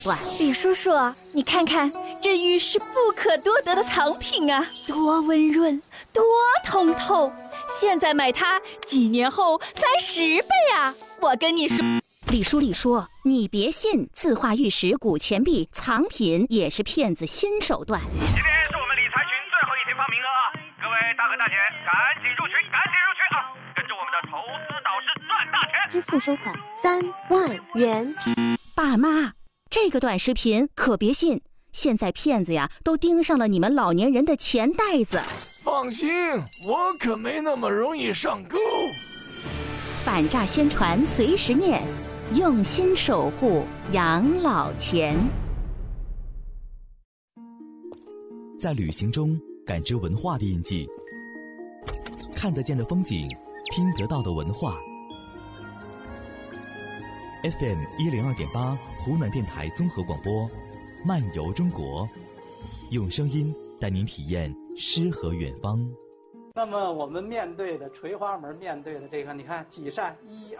李叔叔，你看看，这玉是不可多得的藏品啊，多温润，多通透。现在买它，几年后翻10倍啊！我跟你说， 李叔，你别信，字画玉石、古钱币藏品也是骗子新手段。 今天是我们理财群最后一天发名额啊！各位大哥大姐，赶紧入群啊！跟着我们的投资导师赚大钱！ 支付收款3万元。 爸妈，这个短视频可别信，现在骗子呀都盯上了你们老年人的钱袋子。 放心，我可没那么容易上钩。 反诈宣传随时念，用心守护养老钱。 在旅行中感知文化的印记，看得见的风景，听得到的文化。FM 102.8湖南电台综合广播，漫游中国，用声音带您体验诗和远方。 那么我们面对的垂花门，面对的这个，你看几扇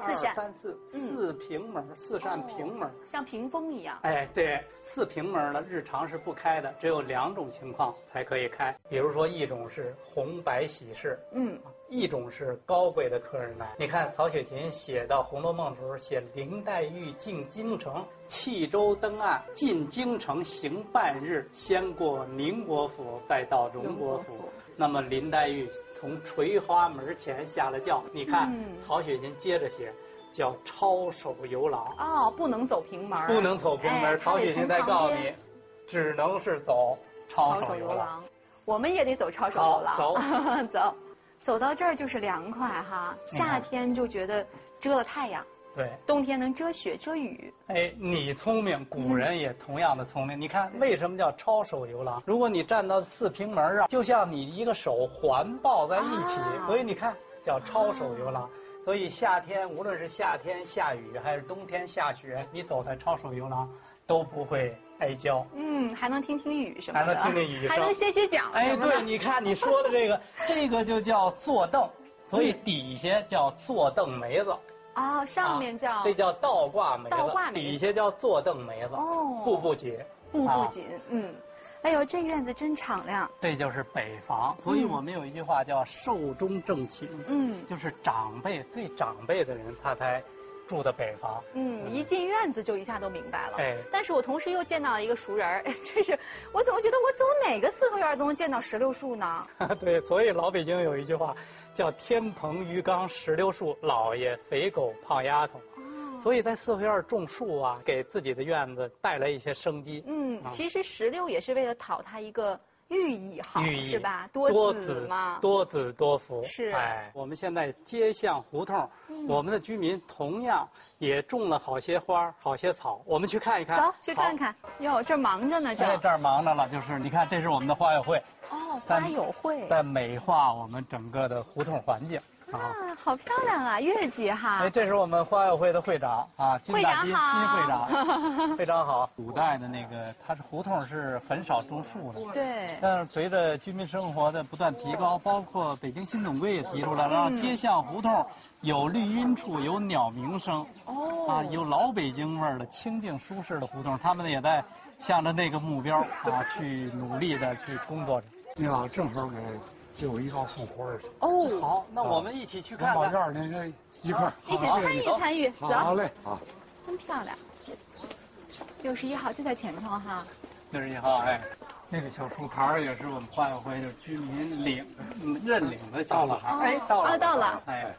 ？1、2、3、4，4平门，4扇平门， 像屏风一样。 哎，对，4平门呢，日常是不开的，只有2种情况才可以开。比如说，一种是红白喜事，一种是高贵的客人来。你看曹雪芹写到《红楼梦》的时候，写林黛玉进京城，弃舟登岸，进京城行半日，先过宁国府，再到荣国府。那么林黛玉从垂花门前下了轿，你看曹雪芹接着写，叫抄手游廊。 哦，不能走平门， 不能走平门。曹雪芹在告诉你，只能是走抄手游廊。 我们也得走抄手游廊。 走。 走到这儿就是凉快哈，夏天就觉得遮了太阳， 对， 冬天能遮雪遮雨。 哎，你聪明，古人也同样的聪明。你看为什么叫抄手游廊？如果你站到4平门上，就像你一个手环抱在一起，所以你看叫抄手游廊。所以夏天无论是夏天下雨还是冬天下雪，你走在抄手游廊都不会挨浇。 还能听听雨什么的， 还能听听雨声， 还能歇脚。 哎，对，你看你说的这个就叫坐凳，所以底下叫坐凳梅子。 上面叫这叫倒挂梅子，底下叫坐凳梅子。步步紧， 步步紧。哎呦，这院子真敞亮。 这就是北房，所以我们有一句话叫寿终正寝。就是最长辈的人他才住的北房。 一进院子就一下都明白了。 哎， 但是我同时又见到了一个熟人，这是我怎么觉得我走哪个四合院都能见到石榴树呢？ 对，所以老北京有一句话叫天棚鱼缸石榴树，老爷肥狗胖丫头。所以在四合院种树啊，给自己的院子带来一些生机。 其实石榴也是为了讨它一个寓意好，是吧？ 多子嘛， 多子多福。 是。 哎，我们现在街巷胡同，我们的居民同样也种了好些花，好些草。我们去看一看。 走，去看看。哟，这忙着呢，这儿忙着了。就是你看，这是我们的花友会。 花友会在美化我们整个的胡同环境。 好漂亮啊，月季哈！ 哎，这是我们花友会的会长啊，金会长，非常好。古代的那个，它是胡同是很少种树的， 对。 但是随着居民生活的不断提高，包括北京新总规也提出来，让街巷胡同有绿荫处，有鸟鸣声，有老北京味儿的清静舒适的胡同，他们也在向着那个目标去努力的去工作着。 你好，正好给我一道送花去。 好，那我们一起去看看。 往这儿那个一块儿， 一起参与。走。 好嘞，好。 真漂亮。61号就在前头哈。 61号，哎，那个小树牌也是我们花友会的居民认领的小树牌。哎，到了。哎，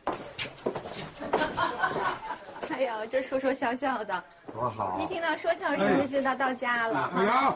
哎呦，这说说笑笑的， 多好！ 一听到说相声就知道到家了。 哎呀，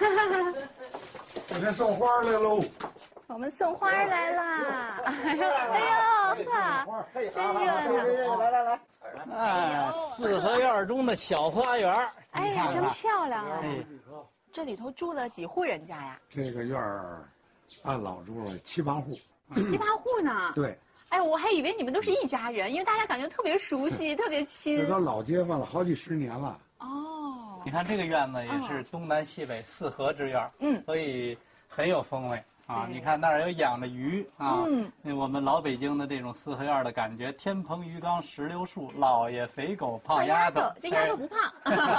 今天送花来喽！ 我们送花来啦！哎呦，爸，真热闹！ 来， 哎，四合院中的小花园， 哎呀，真漂亮啊！这里头住了几户人家呀？ 这个院儿按老住了7、8户。 7、8户呢？ 对。 哎，我还以为你们都是一家人，因为大家感觉特别熟悉，特别亲。 这都老街坊了，好几十年了。 你看这个院子也是东南西北4合之院，所以很有风味。你看那儿有养着鱼啊，我们老北京的这种四合院的感觉，天棚鱼缸石榴树，老爷肥狗胖丫头， 这丫头不胖。